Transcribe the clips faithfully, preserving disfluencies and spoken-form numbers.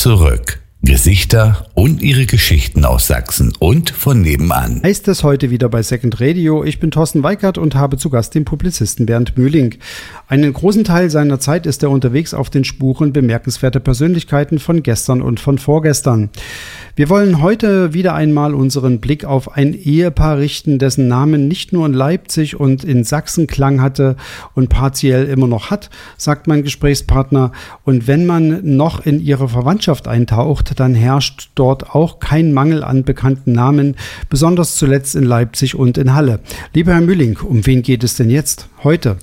zurück. Gesichter und ihre Geschichten aus Sachsen und von nebenan. Heißt es heute wieder bei Second Radio. Ich bin Thorsten Weikert und habe zu Gast den Publizisten Bernd Mühling. Einen großen Teil seiner Zeit ist er unterwegs auf den Spuren bemerkenswerter Persönlichkeiten von gestern und von vorgestern. Wir wollen heute wieder einmal unseren Blick auf ein Ehepaar richten, dessen Namen nicht nur in Leipzig und in Sachsen Klang hatte und partiell immer noch hat, sagt mein Gesprächspartner. Und wenn man noch in ihre Verwandtschaft eintaucht, dann herrscht dort auch kein Mangel an bekannten Namen, besonders zuletzt in Leipzig und in Halle. Lieber Herr Mühling, um wen geht es denn jetzt, heute?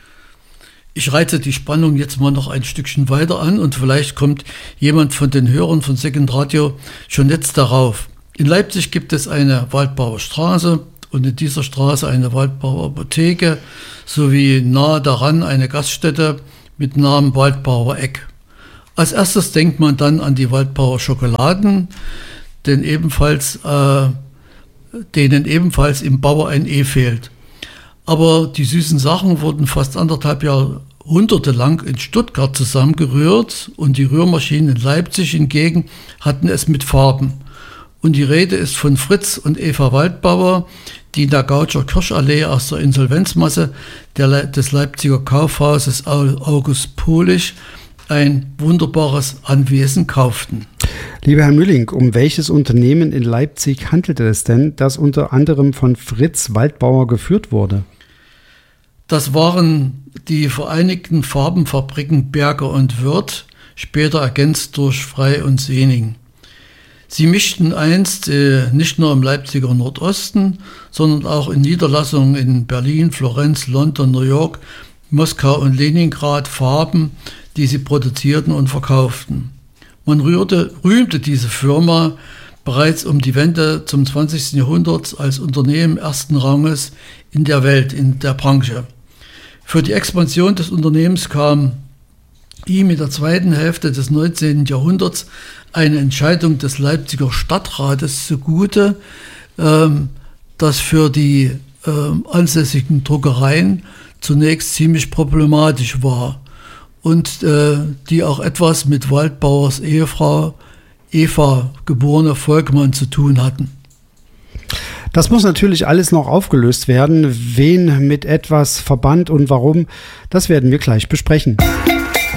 Ich reize die Spannung jetzt mal noch ein Stückchen weiter an und vielleicht kommt jemand von den Hörern von Second Radio schon jetzt darauf. In Leipzig gibt es eine Waldbauer Straße und in dieser Straße eine Waldbauer Apotheke sowie nahe daran eine Gaststätte mit Namen Waldbauer Eck. Als erstes denkt man dann an die Waldbauer Schokoladen, denn ebenfalls, äh, denen ebenfalls im Bauer ein E fehlt. Aber die süßen Sachen wurden fast anderthalb Jahrhunderte lang in Stuttgart zusammengerührt und die Rührmaschinen in Leipzig hingegen hatten es mit Farben. Und die Rede ist von Fritz und Eva Waldbauer, die in der Gautscher Kirschallee aus der Insolvenzmasse der, des Leipziger Kaufhauses August Pohlich ein wunderbares Anwesen kauften. Lieber Herr Mühling, um welches Unternehmen in Leipzig handelte es denn, das unter anderem von Fritz Waldbauer geführt wurde? Das waren die Vereinigten Farbenfabriken Berger und Wirth, später ergänzt durch Frey und Sening. Sie mischten einst äh, nicht nur im Leipziger Nordosten, sondern auch in Niederlassungen in Berlin, Florenz, London, New York, Moskau und Leningrad Farben, die sie produzierten und verkauften. Man rührte, rühmte diese Firma bereits um die Wende zum zwanzigsten Jahrhundert als Unternehmen ersten Ranges in der Welt, in der Branche. Für die Expansion des Unternehmens kam ihm in der zweiten Hälfte des neunzehnten Jahrhunderts eine Entscheidung des Leipziger Stadtrates zugute, ähm, das für die ähm, ansässigen Druckereien zunächst ziemlich problematisch war und äh, die auch etwas mit Waldbauers Ehefrau Eva, geborene Volkmann, zu tun hatten. Das muss natürlich alles noch aufgelöst werden. Wen mit etwas verband und warum, das werden wir gleich besprechen.